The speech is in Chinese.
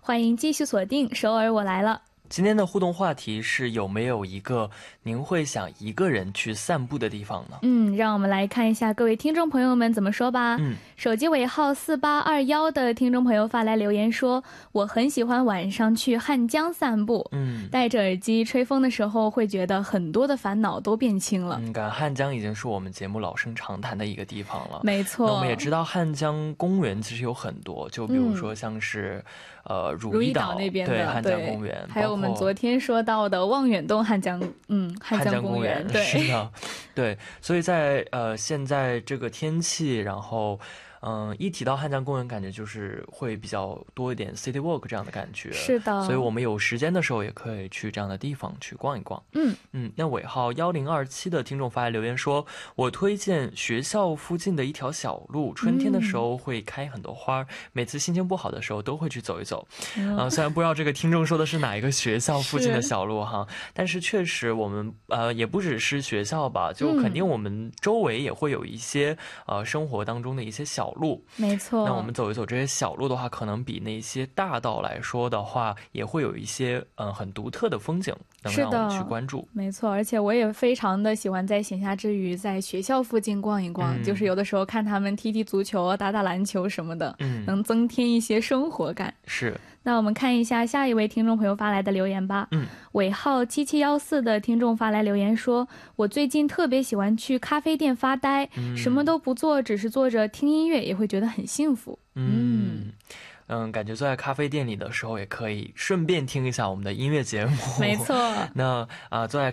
欢迎继续锁定首尔我来了。 今天的互动话题是有没有一个您会想一个人去散步的地方呢？ 让我们来看一下各位听众朋友们怎么说吧。手机尾号4821的听众朋友发来留言说，我很喜欢晚上去汉江散步，戴着耳机吹风的时候会觉得很多的烦恼都变轻了。 感汉江已经是我们节目老生常谈的一个地方了。 没错， 那我们也知道汉江公园其实有很多，就比如说像是如意岛那边的，对，汉江公园， 还有我们昨天说到的望远洞汉江公园，对， 是的，对，所以在现在这个天气，然后一提到汉江公园，感觉就是会比较多一点 city walk 这样的感觉。 是的， 所以我们有时间的时候也可以去这样的地方去逛一逛。那尾号1027的听众发来留言说，我推荐学校附近的一条小路，春天的时候会开很多花，每次心情不好的时候都会去走一走。虽然不知道这个听众说的是哪一个学校附近的小路哈，但是确实我们也不只是学校吧，就肯定我们周围也会有一些生活当中的一些小路。 没错， 那我们走一走这些小路的话，可能比那些大道来说的话，也会有一些很独特的风景能让我们去关注。 没错，而且我也非常的喜欢在闲暇之余在学校附近逛一逛，就是有的时候看他们踢踢足球打打篮球什么的，能增添一些生活感。 是， 那我们看一下下一位听众朋友发来的留言吧。尾号7714的听众发来留言说，我最近特别喜欢去咖啡店发呆，什么都不做，只是坐着听音乐也会觉得很幸福。 感觉坐在咖啡店里的时候也可以顺便听一下我们的音乐节目。 没错。 那坐在